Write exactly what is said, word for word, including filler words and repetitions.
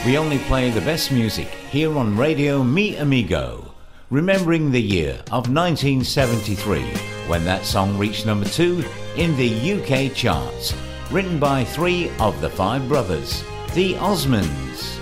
We only play the best music here on Radio Mi Amigo, remembering the year of nineteen seventy-three when that song reached number two in the U K charts, written by three of the five brothers, the Osmonds.